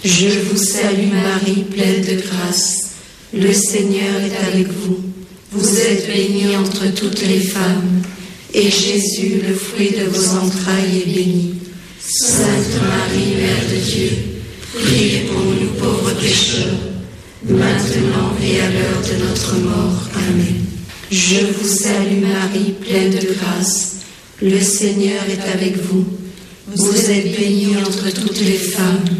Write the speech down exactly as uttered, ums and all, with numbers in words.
Je vous salue Marie, pleine de grâce. Le Seigneur est avec vous. Vous êtes bénie entre toutes les femmes, et Jésus, le fruit de vos entrailles, est béni. Sainte Marie, Mère de Dieu, priez pour nous pauvres pécheurs, maintenant et à l'heure de notre mort. Amen. Je vous salue Marie, pleine de grâce. Le Seigneur est avec vous. Vous êtes bénie entre toutes les femmes,